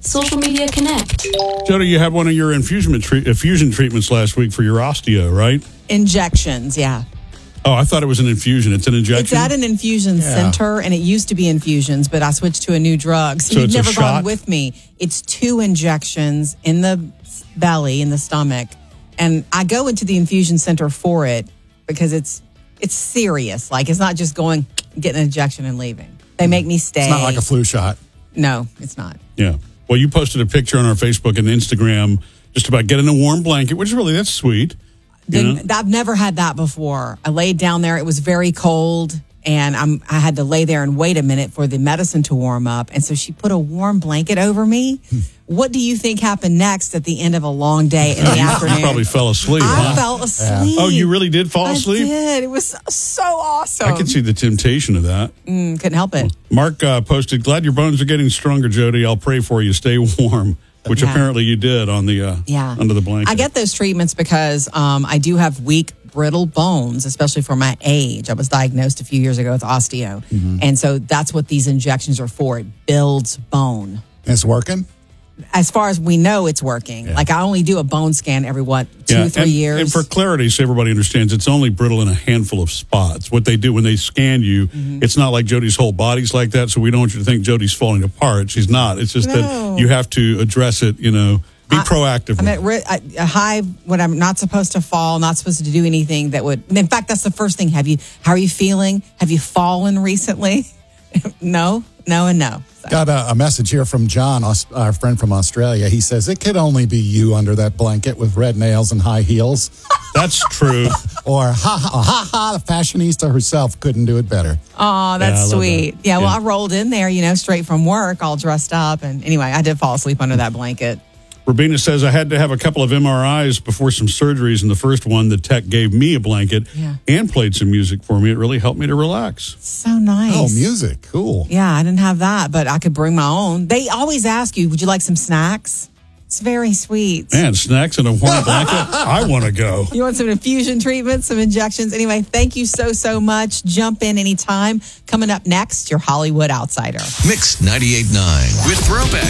Social Media Connect. Jody, you had one of your infusion treatments last week for your osteo, right? Injections, yeah. Oh, I thought it was an infusion. It's an injection? It's at an infusion center, and it used to be infusions, but I switched to a new drug. So you've never gone with me. It's 2 injections in the belly, in the stomach. And I go into the infusion center for it because it's serious. Like, it's not just going, getting an injection and leaving. They make me stay. It's not like a flu shot. No, it's not. Yeah. Well, you posted a picture on our Facebook and Instagram just about getting a warm blanket, which really, that's sweet. I've never had that before. I laid down there. It was very cold, and I had to lay there and wait a minute for the medicine to warm up. And so she put a warm blanket over me. What do you think happened next at the end of a long day in the afternoon? You probably fell asleep. I fell asleep. Yeah. Oh, you really did fall asleep? I did. It was so awesome. I could see the temptation of that. Couldn't help it. Mark posted, glad your bones are getting stronger, Jody. I'll pray for you. Stay warm. Which apparently you did on the under the blanket. I get those treatments because I do have weak, brittle bones, especially for my age. I was diagnosed a few years ago with osteo. And so that's what these injections are for. It builds bone. It's working? As far as we know, it's working. Like, I only do a bone scan every, 2-3 years? And for clarity, so everybody understands, it's only brittle in a handful of spots. What they do when they scan you, it's not like Jody's whole body's like that, so we don't want you to think Jody's falling apart. She's not. It's just that you have to address it, be proactive. I'm at a high when I'm not supposed to fall, not supposed to do anything that would... In fact, that's the first thing. How are you feeling? Have you fallen recently? No, and no. So. Got a message here from John, our friend from Australia. He says, it could only be you under that blanket with red nails and high heels. That's true. Or, the fashionista herself couldn't do it better. Oh, that's sweet. That. Yeah, well, I rolled in there, straight from work, all dressed up. And anyway, I did fall asleep under that blanket. Rabina says, I had to have a couple of MRIs before some surgeries. And the first one, the tech gave me a blanket and played some music for me. It really helped me to relax. So nice. Oh, music. Cool. Yeah, I didn't have that, but I could bring my own. They always ask you, would you like some snacks? It's very sweet. Man, snacks and a warm blanket? I want to go. You want some infusion treatments, some injections? Anyway, thank you so much. Jump in anytime. Coming up next, your Hollywood Outsider. Mix 98.9 with Throwback.